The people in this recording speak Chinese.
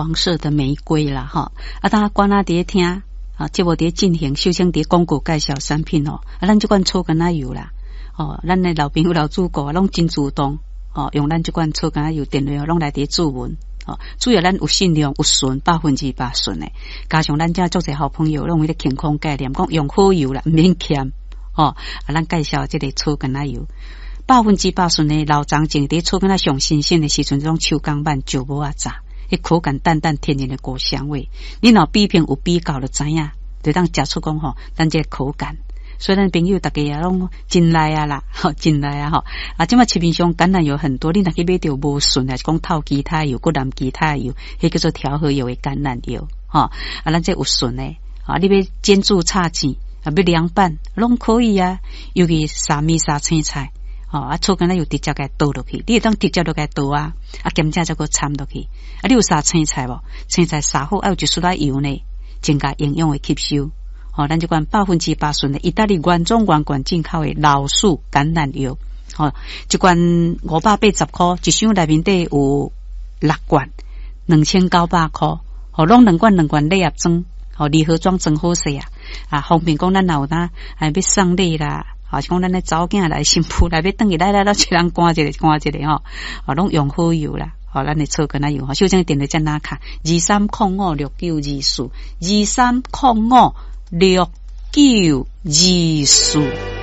黄色的玫瑰啦哈。当然观啊伫听啊，节目伫进行，首先伫广告介绍产品哦。咱这款草根仔油啦，咱的老朋友老主顾啊，拢真主动用咱这款草根仔油电话拢来伫注文。主要咱有信量有纯100%纯的，加上咱遮足侪好朋友拢有咧健康概念，讲用好油啦，唔免欠咱介绍这个草根仔油，100%纯的老长种伫草根仔上新鲜的时阵，这种手工版就无啊炸，迄口感淡淡天然的果香味，你若比拼有比较就知影，就当食出讲咱这个口感。所以咱朋友大家也拢真来啊啦，真来啊即马市面上橄榄油很多，你若去买到无纯的，讲透其他油、搁蓝其他油，迄叫做调和油的橄榄油咱这有纯的你要煎煮炒煎要凉拌拢可以啊，尤其沙米沙青菜草根仔油直接给倒落去，你会当直接就给倒啊，咸正再搁掺落去你有沙青菜无？青菜沙好，有一丝仔油呢，增加营养的吸收。咱这款100%纯的意大利原装原罐进口的老树橄榄油，这罐580块，一箱内面底有6罐，2900块，拢2罐礼盒装，礼盒装真好势方便讲咱有要送礼啦，是讲咱的查某囝来新妇来要等去来一人赶一个拢用好油啦。咱的草根仔油首先电话在哪卡2305692423056924